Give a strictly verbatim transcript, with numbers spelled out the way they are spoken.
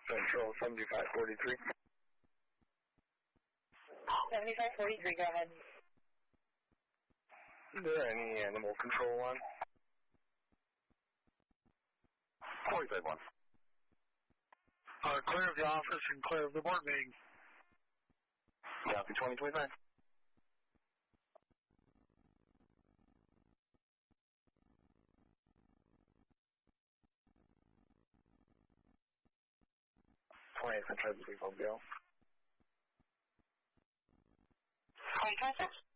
Central seventy-five forty-three. seventy-five forty-three, go ahead. Is there any animal control on? forty-five one. Uh, clear of the office and clear of the board meeting. Copy twenty twenty-nine. twentieth and Treasury Mobile. twenty twenty-six.